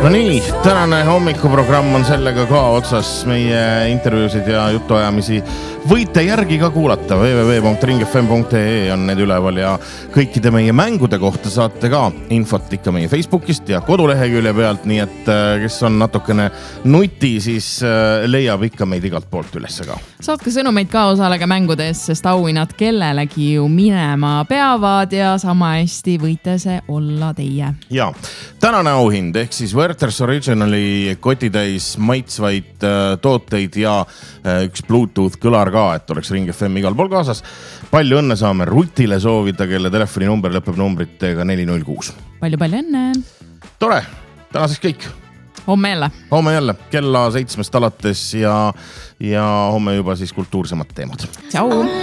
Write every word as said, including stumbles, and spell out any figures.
No nii, tänane hommikuprogramm on sellega ka otsas. Meie intervjuusid ja jutuajamisi võite järgi ka kuulata. w w w punkt ring f m punkt e e on need üleval ja kõikide meie mängude kohta saate ka infot ikka meie Facebookist ja kodulehekülje pealt, nii et kes on natukene nuti, siis leiab ikka meid igalt poolt üles ka. Saatke sõnumeid ka, osalege mängudes, sest auhinnad kellelegi ju minema peavad ja sama hästi võite see olla teie. Ja, tänane auhind ehk siis Werther's Originali kotitäis maitsvaid äh, tooteid ja äh, üks Bluetooth kõlar ka, et oleks Ring F M igal pool kaasas. Palju õnne saame Rutile soovida, kelle telefoni number lõpeb numbritega neli null kuus. Palju-palju õnne. Tore, tänaseks kõik. Homme jälle. Homme jälle, kella seitsmest alates ja, ja homme juba siis kultuursemad teemad. Tšau.